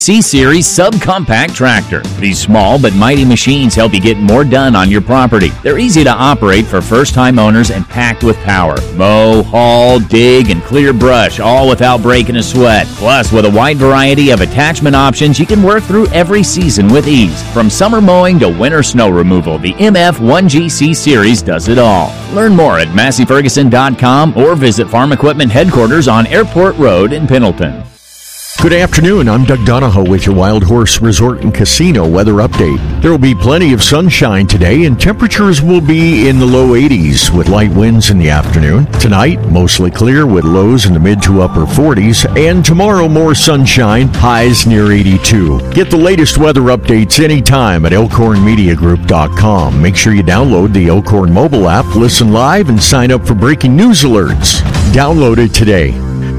C-Series subcompact tractor. These small but mighty machines help you get more done on your property. They're easy to operate for first-time owners and packed with power. Mow, haul, dig, and clear brush, all without breaking a sweat. Plus, with a wide variety of attachment options, you can work through every season with ease. From summer mowing to winter snow removal, the MF1G C-Series does it all. Learn more at MasseyFerguson.com or visit Farm Equipment Headquarters on Airport Road in Pendleton. Good afternoon. I'm Doug Donahoe with your Wild Horse Resort and Casino weather update. There will be plenty of sunshine today, and temperatures will be in the low 80s with light winds in the afternoon. Tonight, mostly clear with lows in the mid to upper 40s, and tomorrow more sunshine, highs near 82. Get the latest weather updates anytime at elkhornmediagroup.com. Make sure you download the Elkhorn mobile app, listen live, and sign up for breaking news alerts. Download it today.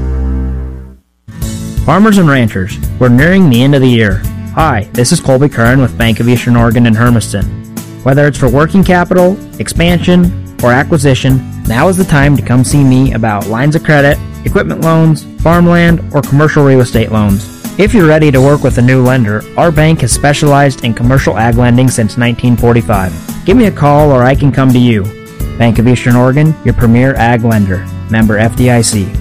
Farmers and ranchers, we're nearing the end of the year. Hi, this is Colby Curran with Bank of Eastern Oregon in Hermiston. Whether it's for working capital, expansion, or acquisition, now is the time to come see me about lines of credit, equipment loans, farmland, or commercial real estate loans. If you're ready to work with a new lender, our bank has specialized in commercial ag lending since 1945. Give me a call or I can come to you. Bank of Eastern Oregon, your premier ag lender. Member FDIC.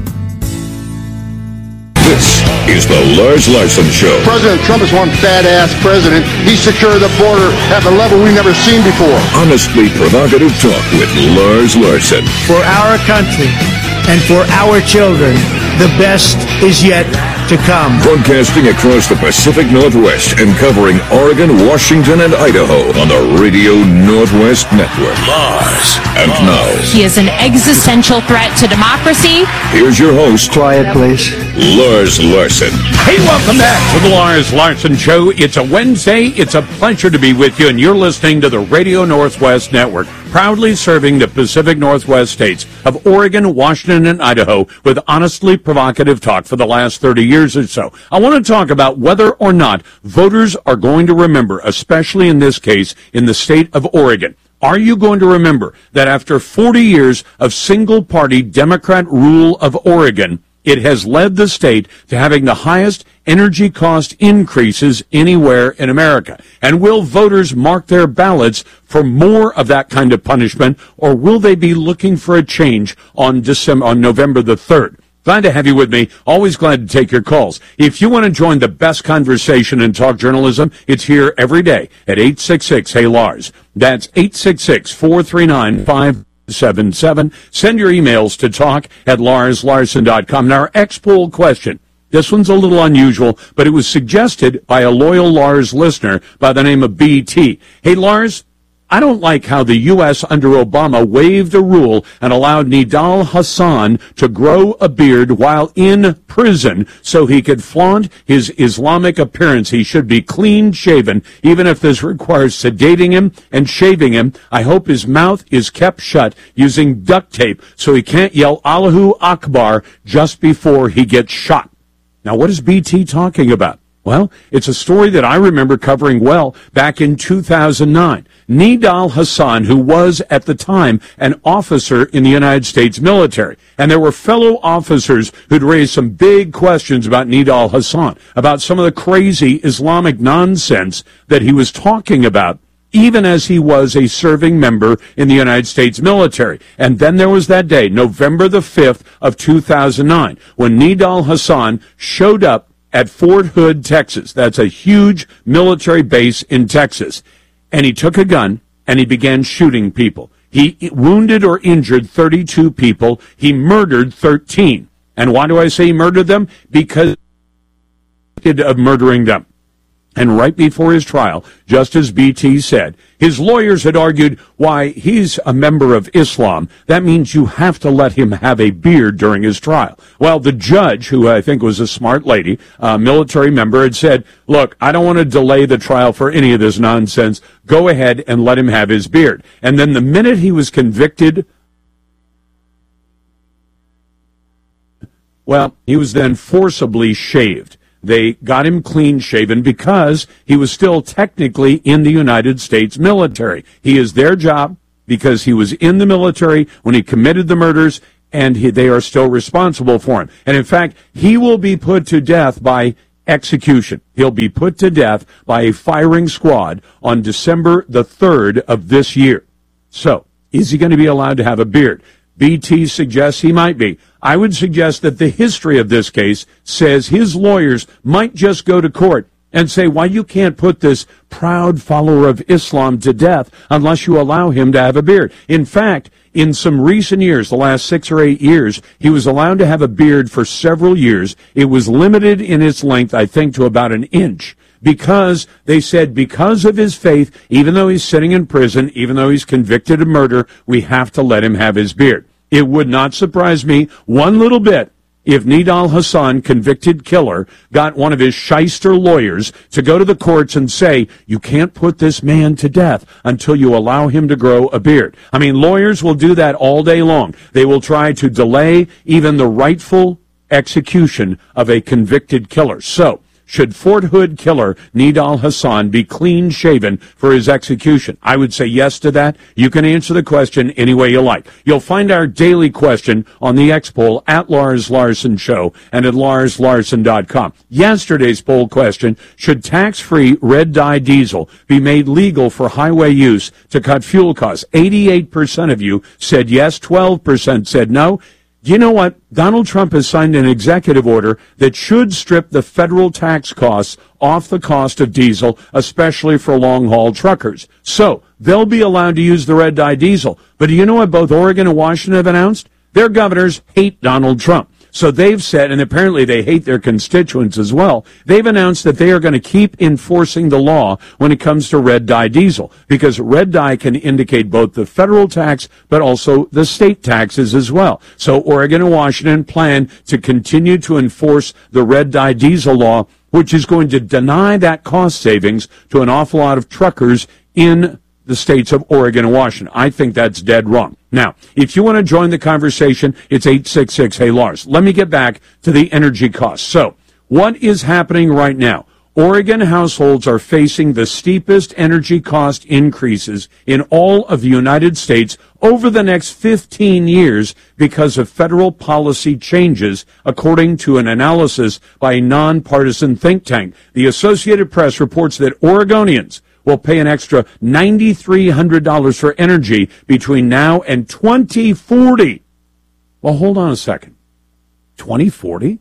This is the Lars Larson Show. President Trump is one badass president. He secured the border at a level we've never seen before. Honestly provocative talk with Lars Larson. For our country and for our children, the best is yet to come. Broadcasting across the Pacific Northwest and covering Oregon, Washington, and Idaho on the Radio Northwest Network. Lars. And now, he is an existential threat to democracy. Here's your host. Quiet, please. Lars Larson. Hey, welcome back to the Lars Larson Show. It's a Wednesday. It's a pleasure to be with you, and you're listening to the Radio Northwest Network, proudly serving the Pacific Northwest states of Oregon, Washington, and Idaho with honestly provocative talk for the last 30 years or so. I want to talk about whether or not voters are going to remember, especially in this case, in the state of Oregon. Are you going to remember that after 40 years of single-party Democrat rule of Oregon, it has led the state to having the highest energy cost increases anywhere in America? And will voters mark their ballots for more of that kind of punishment, or will they be looking for a change on November the 3rd? Glad to have you with me. Always glad to take your calls. If you want to join the best conversation in talk journalism, it's here every day at 866-HEY-LARS. That's 866-439-577. Send your emails to talk@larslarson.com. Now, our X-Poll question. This one's a little unusual, but it was suggested by a loyal Lars listener by the name of BT. Hey, Lars, I don't like how the U.S. under Obama waived a rule and allowed Nidal Hasan to grow a beard while in prison so he could flaunt his Islamic appearance. He should be clean shaven, even if this requires sedating him and shaving him. I hope his mouth is kept shut using duct tape so he can't yell Allahu Akbar just before he gets shot. Now, what is BT talking about? Well, it's a story that I remember covering well back in 2009. Nidal Hasan, who was at the time an officer in the United States military, and there were fellow officers who'd raised some big questions about Nidal Hasan, about some of the crazy Islamic nonsense that he was talking about, even as he was a serving member in the United States military. And then there was that day, November the 5th of 2009, when Nidal Hasan showed up at Fort Hood, Texas. That's a huge military base in Texas. And he took a gun and he began shooting people. He wounded or injured 32 people. He murdered 13. And why do I say he murdered them? Because of murdering them. And right before his trial, just as BT said, his lawyers had argued why he's a member of Islam. That means you have to let him have a beard during his trial. Well, the judge, who I think was a smart lady, a military member, had said, look, I don't want to delay the trial for any of this nonsense. Go ahead and let him have his beard. And then the minute he was convicted, well, he was then forcibly shaved. They got him clean shaven because he was still technically in the United States military. He is their job because he was in the military when he committed the murders, and they are still responsible for him. And in fact, he will be put to death by execution. He'll be put to death by a firing squad on December the 3rd of this year. So, is he going to be allowed to have a beard? BT suggests he might be. I would suggest that the history of this case says his lawyers might just go to court and say, why, you can't put this proud follower of Islam to death unless you allow him to have a beard. In fact, in some recent years, the last 6 or 8 years, he was allowed to have a beard for several years. It was limited in its length, I think, to about an inch. Because they said, because of his faith, even though he's sitting in prison, even though he's convicted of murder, we have to let him have his beard. It would not surprise me one little bit if Nidal Hasan, convicted killer, got one of his shyster lawyers to go to the courts and say, you can't put this man to death until you allow him to grow a beard. I mean, lawyers will do that all day long. They will try to delay even the rightful execution of a convicted killer. So, should Fort Hood killer Nidal Hasan be clean-shaven for his execution? I would say yes to that. You can answer the question any way you like. You'll find our daily question on the X poll at Lars Larson Show and at LarsLarson.com. Yesterday's poll question, should tax-free red dye diesel be made legal for highway use to cut fuel costs? 88% of you said yes, 12% said no. Do you know what? Donald Trump has signed an executive order that should strip the federal tax costs off the cost of diesel, especially for long-haul truckers. So, they'll be allowed to use the red dye diesel. But do you know what both Oregon and Washington have announced? Their governors hate Donald Trump. So they've said, and apparently they hate their constituents as well, they've announced that they are going to keep enforcing the law when it comes to red dye diesel, because red dye can indicate both the federal tax but also the state taxes as well. So Oregon and Washington plan to continue to enforce the red dye diesel law, which is going to deny that cost savings to an awful lot of truckers in the states of Oregon and Washington. I think that's dead wrong. Now, if you want to join the conversation, it's 866-HEY-LARS. Let me get back to the energy costs. So, what is happening right now? Oregon households are facing the steepest energy cost increases in all of the United States over the next 15 years because of federal policy changes, according to an analysis by a nonpartisan think tank. The Associated Press reports that Oregonians will pay an extra $9,300 for energy between now and 2040. Well, hold on a second. 2040?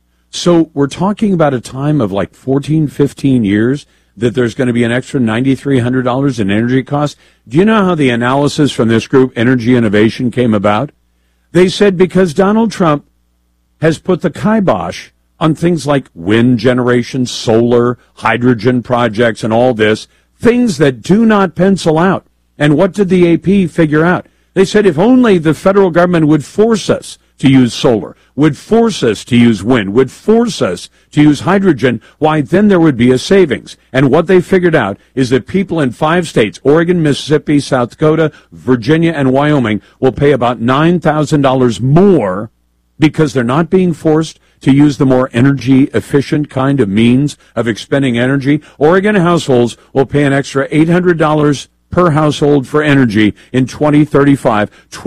So we're talking about a time of like 14, 15 years that there's going to be an extra $9,300 in energy costs. Do you know how the analysis from this group, Energy Innovation, came about? They said because Donald Trump has put the kibosh on things like wind generation, solar, hydrogen projects, and all this, things that do not pencil out. And what did the AP figure out? They said if only the federal government would force us to use solar, would force us to use wind, would force us to use hydrogen, why, then there would be a savings. And what they figured out is that people in 5 states, Oregon, Mississippi, South Dakota, Virginia, and Wyoming, will pay about $9,000 more because they're not being forced to use the more energy-efficient kind of means of expending energy. Oregon households will pay an extra $800 per household for energy in 2035,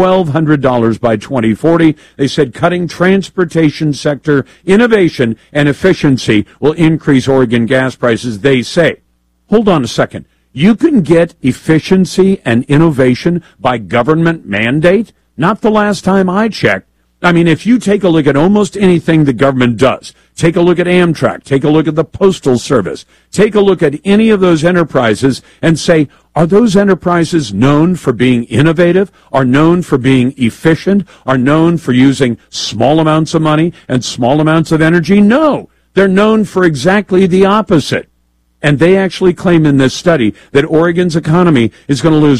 $1,200 by 2040. They said cutting transportation sector innovation and efficiency will increase Oregon gas prices, they say. Hold on a second. You can get efficiency and innovation by government mandate? Not the last time I checked. I mean, if you take a look at almost anything the government does, take a look at Amtrak, take a look at the Postal Service, take a look at any of those enterprises and say, are those enterprises known for being innovative, are known for being efficient, are known for using small amounts of money and small amounts of energy? No, they're known for exactly the opposite. And they actually claim in this study that Oregon's economy is going to lose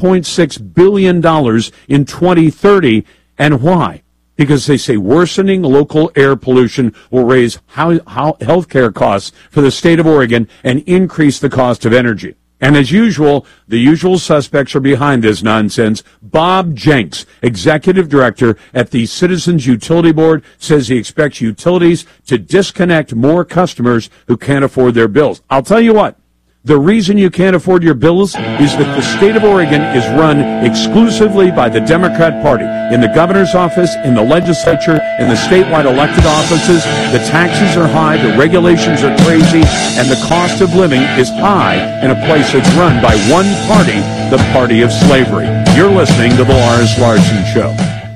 $1.6 billion in 2030. And why? Because they say worsening local air pollution will raise health care costs for the state of Oregon and increase the cost of energy. And as usual, the usual suspects are behind this nonsense. Bob Jenks, executive director at the Citizens Utility Board, says he expects utilities to disconnect more customers who can't afford their bills. I'll tell you what, The reason you can't afford your bills is that the state of Oregon is run exclusively by the Democrat Party. In the governor's office, in the legislature, in the statewide elected offices, the taxes are high, the regulations are crazy, and the cost of living is high in a place that's run by one party, the party of slavery. You're listening to The Lars Larson Show.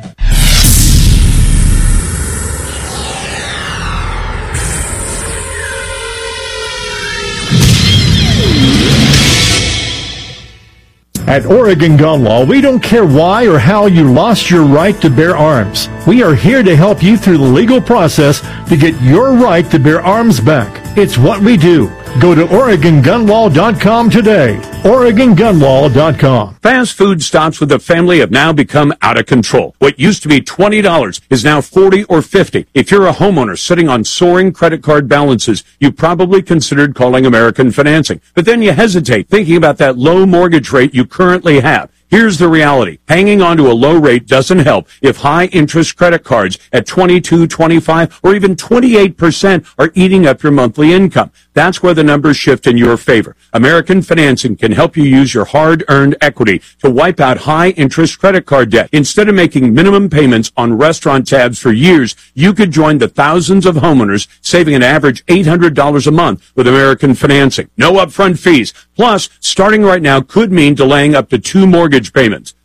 At Oregon Gun Law, we don't care why or how you lost your right to bear arms. We are here to help you through the legal process to get your right to bear arms back. It's what we do. Go to OregonGunLaw.com today. OregonGunLaw.com. Fast food stops with a family have now become out of control. What used to be $20 is now $40 or $50. If you're a homeowner sitting on soaring credit card balances, you probably considered calling American Financing. But then you hesitate, thinking about that low mortgage rate you currently have. Here's the reality. Hanging on to a low rate doesn't help if high-interest credit cards at 22, 25, or even 28% are eating up your monthly income. That's where the numbers shift in your favor. American Financing can help you use your hard-earned equity to wipe out high-interest credit card debt. Instead of making minimum payments on restaurant tabs for years, you could join the thousands of homeowners saving an average $800 a month with American Financing. No upfront fees. Plus, starting right now could mean delaying up to 2 mortgage payments.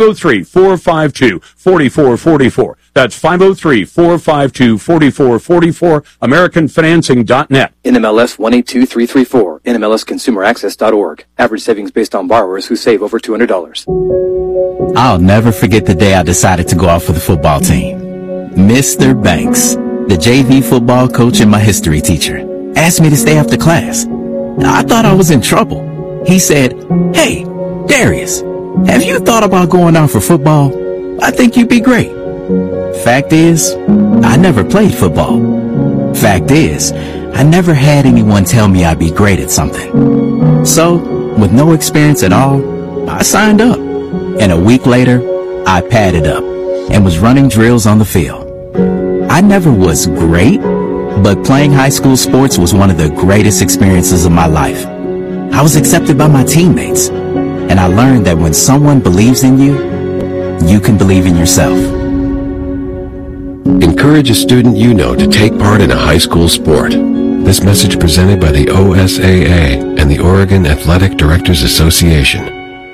503-452-4444. That's 503-452-4444. AmericanFinancing.net. NMLS 182334. NMLSConsumerAccess.org. Average savings based on borrowers who save over $200. I'll never forget the day I decided to go out for the football team. Mr. Banks, the JV football coach and my history teacher, asked me to stay after class. I thought I was in trouble. He said, "Hey, Darius, have you thought about going out for football? I think you'd be great." Fact is, I never played football. Fact is, I never had anyone tell me I'd be great at something. So, with no experience at all, I signed up. And a week later, I padded up and was running drills on the field. I never was great, but playing high school sports was one of the greatest experiences of my life. I was accepted by my teammates, and I learned that when someone believes in you, you can believe in yourself. Encourage a student you know to take part in a high school sport. This message presented by the OSAA and the Oregon Athletic Directors Association.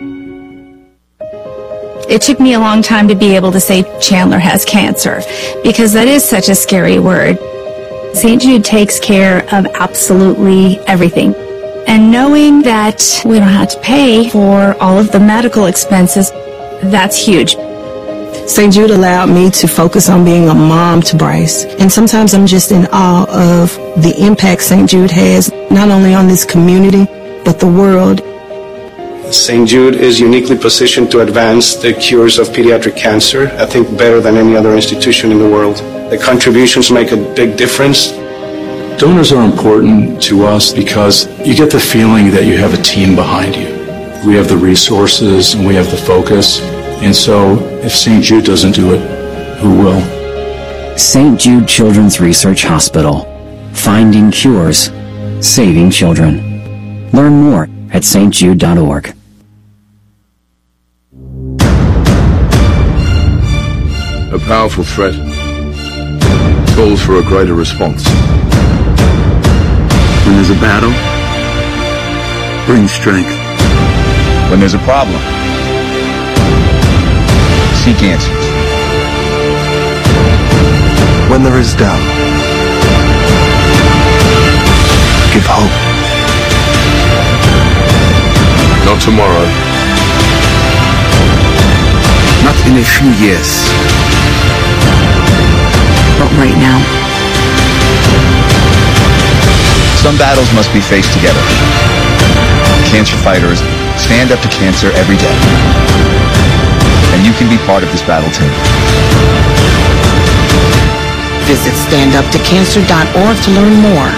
It took me a long time to be able to say Chandler has cancer, because that is such a scary word. St. Jude takes care of absolutely everything. And knowing that we don't have to pay for all of the medical expenses, that's huge. St. Jude allowed me to focus on being a mom to Bryce. And sometimes I'm just in awe of the impact St. Jude has, not only on this community, but the world. St. Jude is uniquely positioned to advance the cures of pediatric cancer, I think better than any other institution in the world. The contributions make a big difference. Donors are important to us because you get the feeling that you have a team behind you. We have the resources and we have the focus. And so if St. Jude doesn't do it, who will? St. Jude Children's Research Hospital. Finding cures. Saving children. Learn more at stjude.org. A powerful threat calls for a greater response. When there's a battle, bring strength. When there's a problem, seek answers. When there is doubt, give hope. Not tomorrow. Not in a few years. But right now. Some battles must be faced together. Cancer fighters stand up to cancer every day. And you can be part of this battle too. Visit standuptocancer.org to learn more.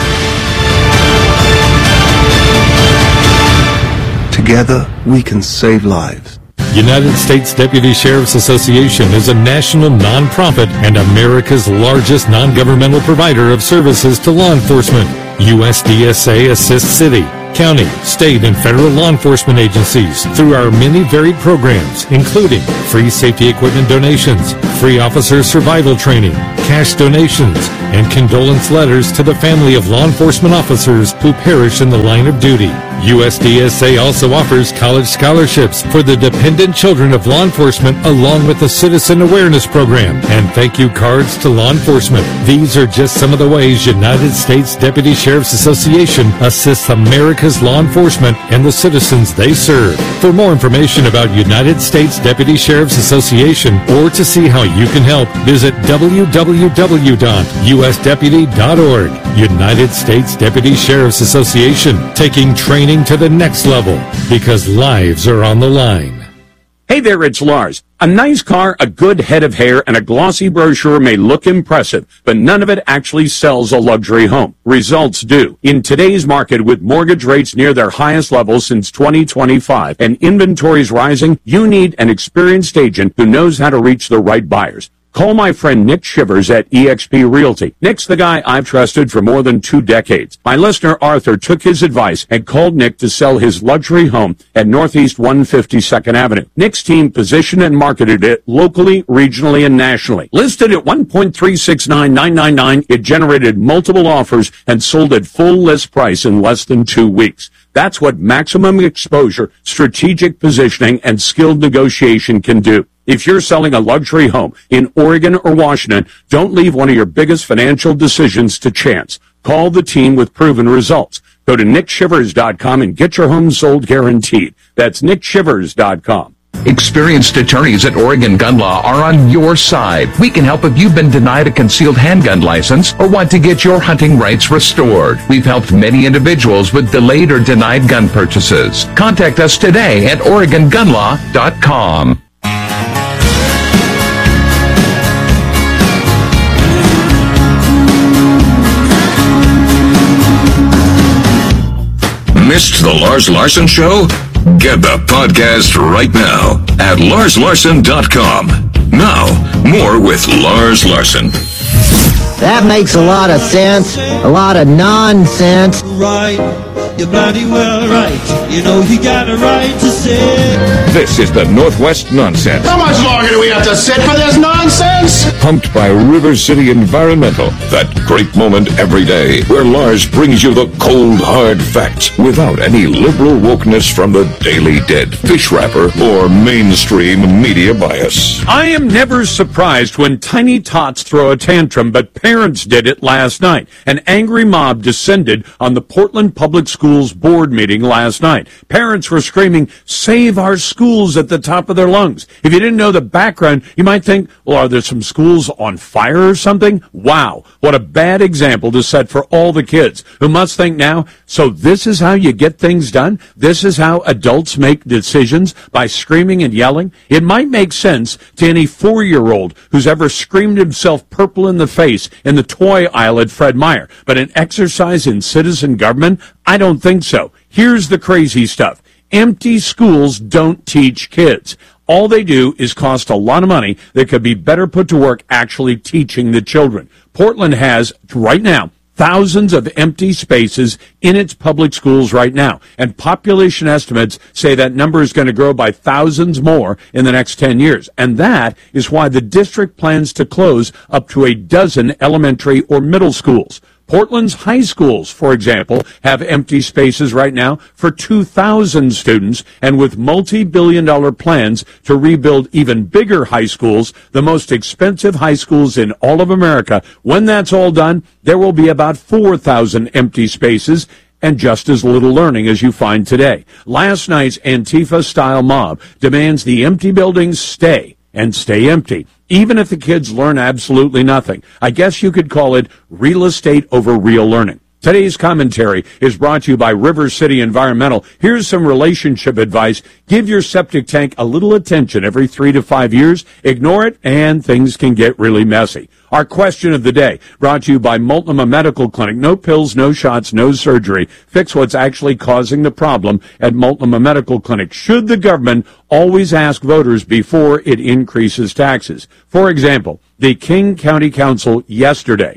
Together, we can save lives. United States Deputy Sheriff's Association is a national nonprofit and America's largest non-governmental provider of services to law enforcement. USDSA assists city, county, state, and federal law enforcement agencies through our many varied programs, including free safety equipment donations, free officer survival training, cash donations, and condolence letters to the family of law enforcement officers who perish in the line of duty. USDSA also offers college scholarships for the dependent children of law enforcement, along with the Citizen Awareness Program and thank you cards to law enforcement. These are just some of the ways United States Deputy Sheriff's Association assists America's law enforcement and the citizens they serve. For more information about United States Deputy Sheriff's Association or to see how you can help, visit www.usdeputy.org. United States Deputy Sheriff's Association, taking training to the next level because lives are on the line. Hey there, it's Lars. A nice car, a good head of hair, and a glossy brochure may look impressive, but none of it actually sells a luxury home. Results do. In today's market, with mortgage rates near their highest level since 2025 and inventories rising, you need an experienced agent who knows how to reach the right buyers. Call my friend Nick Shivers at eXp Realty. Nick's the guy I've trusted for more than 2 decades. My listener Arthur took his advice and called Nick to sell his luxury home at Northeast 152nd Avenue. Nick's team positioned and marketed it locally, regionally, and nationally. Listed at $1.369999, it generated multiple offers and sold at full list price in less than 2 weeks. That's what maximum exposure, strategic positioning, and skilled negotiation can do. If you're selling a luxury home in Oregon or Washington, don't leave one of your biggest financial decisions to chance. Call the team with proven results. Go to nickshivers.com and get your home sold guaranteed. That's nickshivers.com. Experienced attorneys at Oregon Gun Law are on your side. We can help if you've been denied a concealed handgun license or want to get your hunting rights restored. We've helped many individuals with delayed or denied gun purchases. Contact us today at OregonGunLaw.com. Missed the Lars Larson Show? Get the podcast right now at LarsLarson.com. Now, more with Lars Larson. That makes a lot of sense, a lot of nonsense. Right, you're bloody well right. You know you got a right to say. This is the Northwest Nonsense. How much longer do we have to sit for this nonsense? Pumped by River City Environmental. That great moment every day where Lars brings you the cold, hard facts without any liberal wokeness from the Daily Dead, fish wrapper, or mainstream media bias. I am never surprised when tiny tots throw a tantrum, but parents did it last night. An angry mob descended on the Portland Public Schools board meeting last night. Parents were screaming, "Save our schools," at the top of their lungs. If you didn't know the background, you might think, well, are there some schools on fire or something? Wow, what a bad example to set for all the kids who must think now, so this is how you get things done? This is how adults make decisions, by screaming and yelling? It might make sense to any 4-year-old who's ever screamed himself purple in the face in the toy aisle at Fred Meyer, but an exercise in citizen government? I don't think so. Here's the crazy stuff. Empty schools don't teach kids. All they do is cost a lot of money that could be better put to work actually teaching the children. Portland has, right now, thousands of empty spaces in its public schools right now. And population estimates say that number is going to grow by thousands more in the next 10 years. And that is why the district plans to close up to a dozen elementary or middle schools. Portland's high schools, for example, have empty spaces right now for 2,000 students, and with multi-billion-dollar plans to rebuild even bigger high schools, the most expensive high schools in all of America, when that's all done, there will be about 4,000 empty spaces and just as little learning as you find today. Last night's Antifa-style mob demands the empty buildings stay and stay empty, even if the kids learn absolutely nothing. I guess you could call it real estate over real learning. Today's commentary is brought to you by River City Environmental. Here's some relationship advice. Give your septic tank a little attention every 3 to 5 years. Ignore it, and things can get really messy. Our question of the day, brought to you by Multnomah Medical Clinic. No pills, no shots, no surgery. Fix what's actually causing the problem at Multnomah Medical Clinic. Should the government always ask voters before it increases taxes? For example, the King County Council yesterday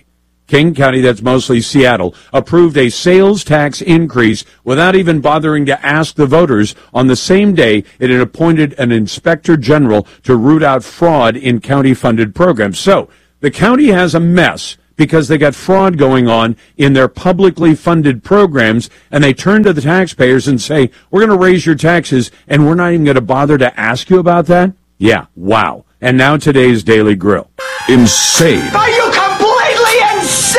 King County, that's mostly Seattle, approved a sales tax increase without even bothering to ask the voters. On the same day, it had appointed an inspector general to root out fraud in county-funded programs. So the county has a mess because they got fraud going on in their publicly funded programs, and they turn to the taxpayers and say, we're going to raise your taxes, and we're not even going to bother to ask you about that? Yeah, wow. And now today's Daily Grill. Insane. Are you completely insane?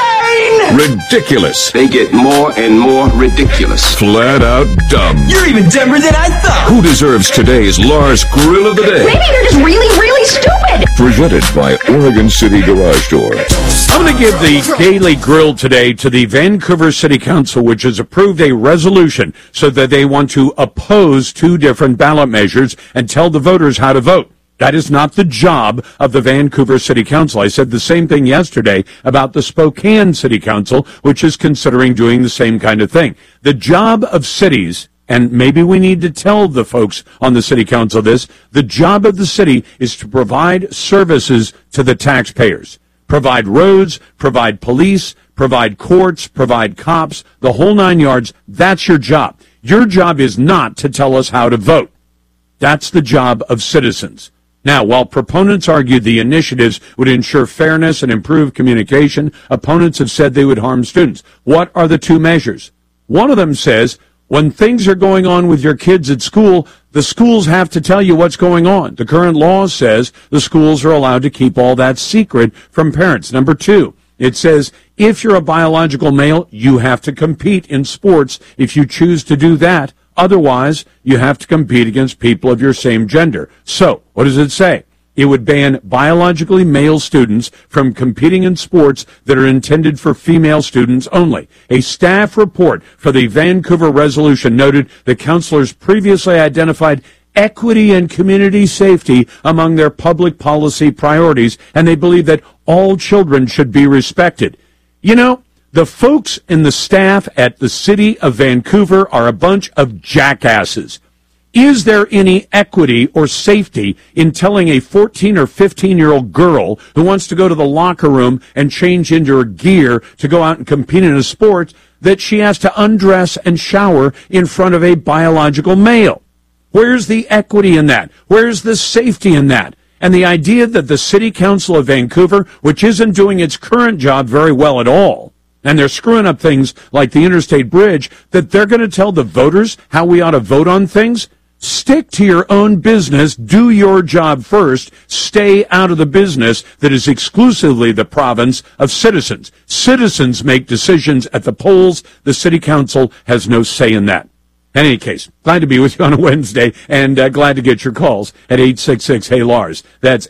Ridiculous. They get more and more ridiculous. Flat out dumb. You're even dumber than I thought. Who deserves today's Lars Grill of the Day? Maybe they're just really, really stupid. Presented by Oregon City Garage Door. I'm going to give the Daily Grill today to the Vancouver City Council, which has approved a resolution so that they want to oppose two different ballot measures and tell the voters how to vote. That is not the job of the Vancouver City Council. I said the same thing yesterday about the Spokane City Council, which is considering doing the same kind of thing. The job of cities, and maybe we need to tell the folks on the City Council this, the job of the city is to provide services to the taxpayers. Provide roads, provide police, provide courts, provide cops, the whole 9 yards. That's your job. Your job is not to tell us how to vote. That's the job of citizens. Now, while proponents argued the initiatives would ensure fairness and improve communication, opponents have said they would harm students. What are the two measures? One of them says, when things are going on with your kids at school, the schools have to tell you what's going on. The current law says the schools are allowed to keep all that secret from parents. Number two, it says if you're a biological male, you have to compete in sports if you choose to do that. Otherwise, you have to compete against people of your same gender. So, what does it say? It would ban biologically male students from competing in sports that are intended for female students only. A staff report for the Vancouver resolution noted the councillors previously identified equity and community safety among their public policy priorities, and they believe that all children should be respected. You know, the folks in the staff at the City of Vancouver are a bunch of jackasses. Is there any equity or safety in telling a 14 or 15-year-old girl who wants to go to the locker room and change into her gear to go out and compete in a sport that she has to undress and shower in front of a biological male? Where's the equity in that? Where's the safety in that? And the idea that the City Council of Vancouver, which isn't doing its current job very well at all, and they're screwing up things like the Interstate Bridge, that they're going to tell the voters how we ought to vote on things? Stick to your own business. Do your job first. Stay out of the business that is exclusively the province of citizens. Citizens make decisions at the polls. The City Council has no say in that. In any case, glad to be with you on a Wednesday, and glad to get your calls at 866-HEY-LARS. That's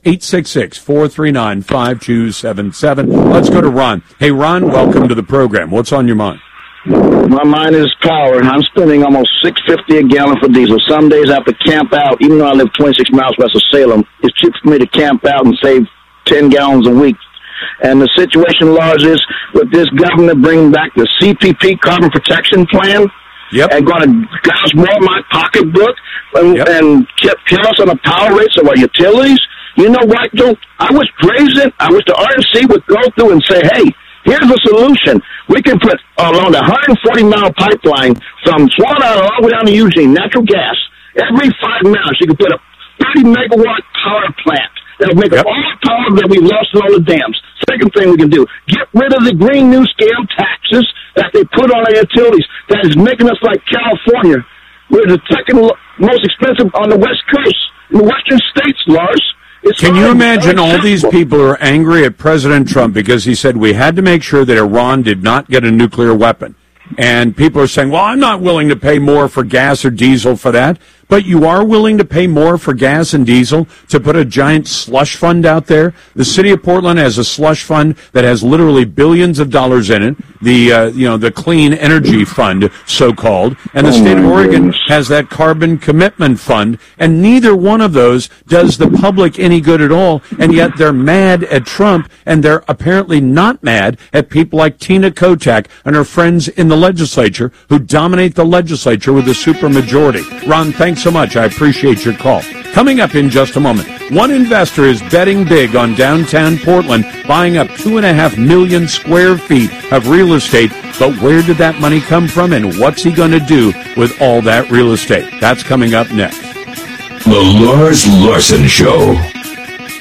866-439-5277. Let's go to Ron. Hey, Ron, welcome to the program. What's on your mind? My mind is power, and I'm spending almost $6.50 a gallon for diesel. Some days I have to camp out, even though I live 26 miles west of Salem. It's cheap for me to camp out and save 10 gallons a week. And the situation, Lars, is with this government bringing back the CPP Carbon Protection Plan, and going to gouge more of my pocketbook and kill us on the power rates of our utilities. You know what? I wish the RNC would go through and say, hey, here's the solution. We can put along the 140-mile pipeline from Swan Island all the way down to Eugene, natural gas. Every 5 miles, you can put a 30-megawatt power plant that will make up all the power that we lost in all the dams. Second thing we can do, get rid of the green new scam taxes that they put on our utilities that is making us like California. We're the second most expensive on the West Coast, in the western states, Lars. Can you imagine all these people who are angry at President Trump because he said we had to make sure that Iran did not get a nuclear weapon? And people are saying, well, I'm not willing to pay more for gas or diesel for that. But you are willing to pay more for gas and diesel to put a giant slush fund out there? The city of Portland has a slush fund that has literally billions of dollars in it. The Clean Energy Fund, so-called. And the state of Oregon has that Carbon Commitment Fund. And neither one of those does the public any good at all. And yet they're mad at Trump, and they're apparently not mad at people like Tina Kotek and her friends in the legislature who dominate the legislature with a supermajority. Ron, thanks Thanks so much. I appreciate your call. Coming up in just a moment, one investor is betting big on downtown Portland, buying up 2.5 million square feet of real estate. But where did that money come from, and what's he going to do with all that real estate? That's coming up next. The Lars Larson Show.